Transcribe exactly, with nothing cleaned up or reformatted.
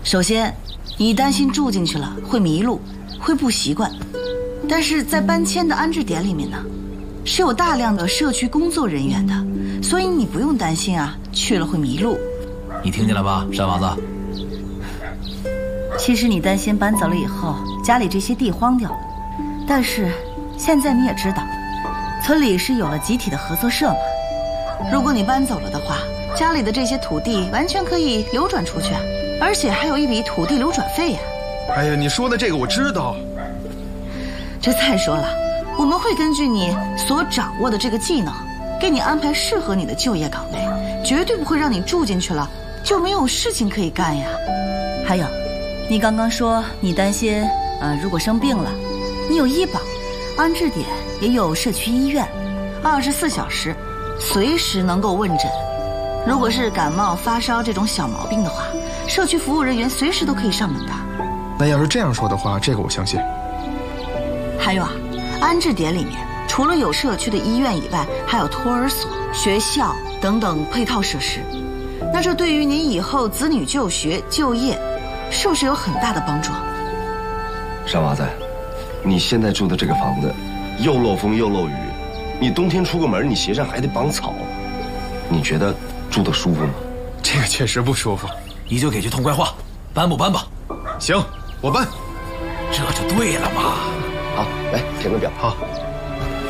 首先，你担心住进去了会迷路，会不习惯。但是在搬迁的安置点里面呢，是有大量的社区工作人员的，所以你不用担心啊，去了会迷路。 你听见了吧，山娃子？ 其实你担心搬走了以后，家里这些地荒掉了，但是现在你也知道，村里是有了集体的合作社嘛。如果你搬走了的话，家里的这些土地完全可以流转出去，而且还有一笔土地流转费呀。 哎呀，你说的这个我知道。 这再说了，我们会根据你所掌握的这个技能，给你安排适合你的就业岗位，绝对不会让你住进去了就没有事情可以干呀。还有，你刚刚说你担心，呃，如果生病了，你有医保，安置点也有社区医院，二十四小时，随时能够问诊。如果是感冒、发烧这种小毛病的话，社区服务人员随时都可以上门的。 那要是这样说的话，这个我相信。 还有啊，安置点里面除了有社区的医院以外，还有托儿所、学校等等配套设施。那这对于您以后子女就学、就业，是不是有很大的帮助？ 山娃子，你现在住的这个房子，又漏风又漏雨，你冬天出个门，你鞋上还得绑草，你觉得住得舒服吗？ 这个确实不舒服。 你就给句痛快话，搬不搬吧？ 行，我搬。 这就对了嘛。 好，来填个表。 好。